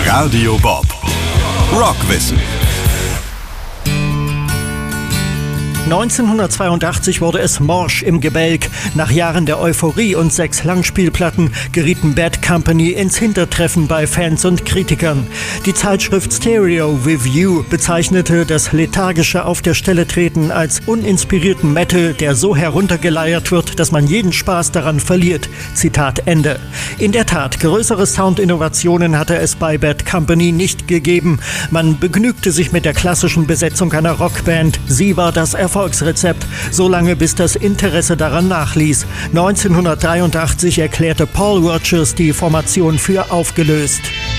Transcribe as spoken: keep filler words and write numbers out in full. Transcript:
Radio Bob. Rockwissen. neunzehnhundertzweiundachtzig wurde es morsch im Gebälk. Nach Jahren der Euphorie und sechs Langspielplatten gerieten Bad Company ins Hintertreffen bei Fans und Kritikern. Die Zeitschrift Stereo Review bezeichnete das lethargische Auf der Stelle treten als uninspirierten Metal, der so heruntergeleiert wird, dass man jeden Spaß daran verliert. Zitat Ende. In der Tat, größere Soundinnovationen hatte es bei Bad Company nicht gegeben. Man begnügte sich mit der klassischen Besetzung einer Rockband. Sie war das Erfolgsrezept, solange bis das Interesse daran nachließ. neunzehnhundertdreiundachtzig erklärte Paul Rodgers die Formation für aufgelöst.